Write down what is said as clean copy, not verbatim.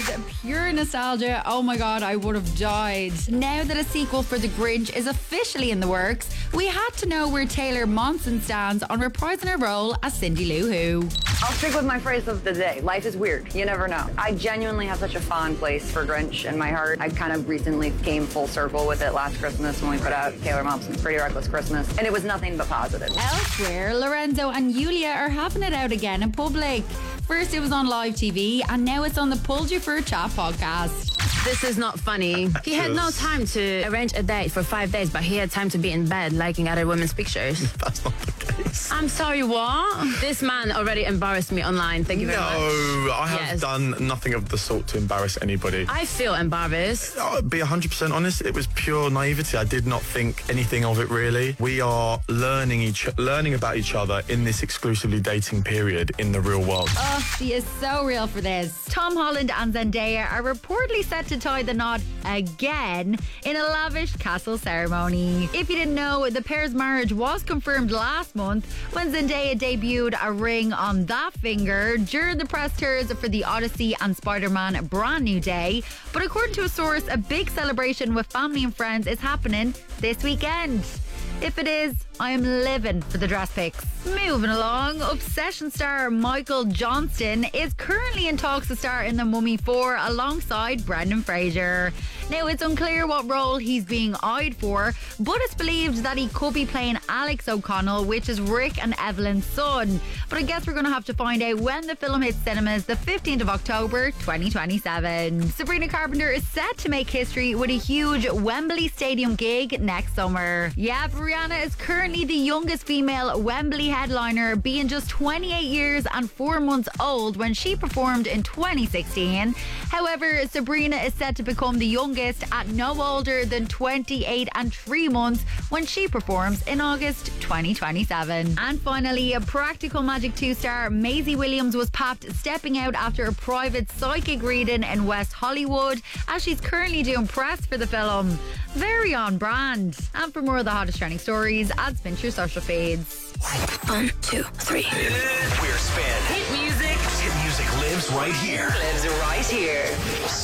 is pure nostalgia. Oh my god, I would have died. Now that a sequel for The Grinch is officially in the works, we had to know where Taylor Momsen stands on reprising her role as Cindy Lou Who. I'll stick with my phrase of the day. Life is weird. You never know. I genuinely have such a fond place for Grinch in my heart. I kind of recently came full circle with it last Christmas when we put out Taylor Momsen's Pretty Reckless Christmas, and it was nothing but positive. Elsewhere, Lorenzo and Yulia are having it out again in public. First it was on live TV, and now it's on the Pulled You for a Chat podcast. This is not funny. He had no time to arrange a date for 5 days, but he had time to be in bed liking other women's pictures. That's not the case. I'm sorry, what? This man already embarrassed me online. Thank you very much. No, I have done nothing of the sort to embarrass anybody. I feel embarrassed. I'll be 100% honest, it was pure naivety. I did not think anything of it, really. We are learning about each other in this exclusively dating period in the real world. Oh, she is so real for this. Tom Holland and Zendaya are reportedly set to tie the knot again in a lavish castle ceremony. If you didn't know, the pair's marriage was confirmed last month when Zendaya debuted a ring on that finger during the press tours for the Odyssey and Spider-Man Brand New Day. But according to a source, a big celebration with family and friends is happening this weekend. If it is, I am living for the dress pics. Moving along, Obsession star Michael Johnston is currently in talks to star in The Mummy 4 alongside Brendan Fraser. Now, it's unclear what role he's being eyed for, but it's believed that he could be playing Alex O'Connell, which is Rick and Evelyn's son. But I guess we're going to have to find out when the film hits cinemas the 15th of October 2027. Sabrina Carpenter is set to make history with a huge Wembley Stadium gig next summer. Yeah, Rihanna is currently the youngest female Wembley headliner, being just 28 years and 4 months old when she performed in 2016. However, Sabrina is set to become the youngest at no older than 28 and 3 months when she performs in August 2027. And finally, a Practical Magic 2 star Maisie Williams was papped stepping out after a private psychic reading in West Hollywood, as she's currently doing press for the film. Very on brand. And for more of the hottest trending stories, add Spin to your social feeds. 1, 2, 3. We're Spin. Hit music. Hit music lives right here. Lives right here.